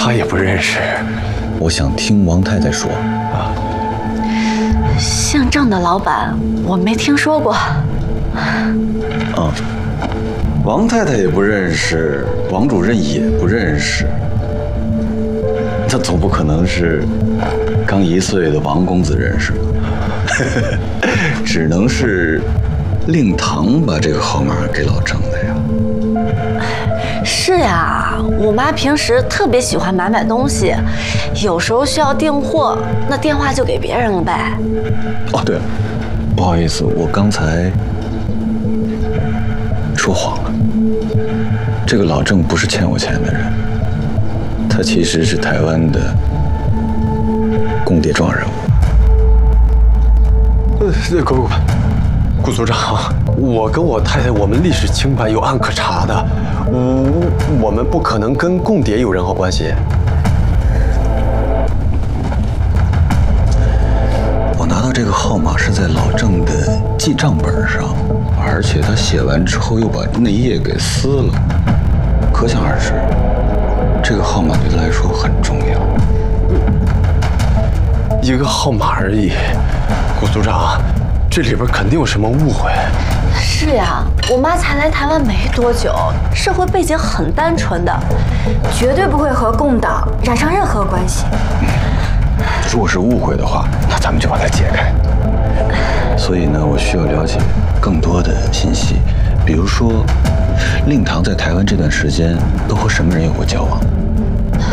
他也不认识。 我想听王太太说。 姓郑的老板，我没听说过。 王太太也不认识，王主任也不认识，那总不可能是刚1岁的王公子认识吧？只能是令堂把这个号码给老郑的呀。 是呀，我妈平时特别喜欢买东西，有时候需要订货，那电话就给别人了呗。 哦，对了，不好意思，我刚才说谎了。这个老郑不是欠我钱的人，他其实是台湾的共谍状人物。 顾组长，我跟我太太，我们历史清白，有案可查的，我们不可能跟共谍有任何关系。 我拿到这个号码是在老郑的记账本上，而且他写完之后又把那页给撕了，可想而知，这个号码对他来说很重要。 一个号码而已，顾组长，这里边肯定有什么误会。 是呀，我妈才来台湾没多久，社会背景很单纯的， 绝对不会和共党染上任何关系。 如果是误会的话，那咱们就把它解开。所以呢，我需要了解更多的信息，比如说，令堂在台湾这段时间都和什么人有过交往？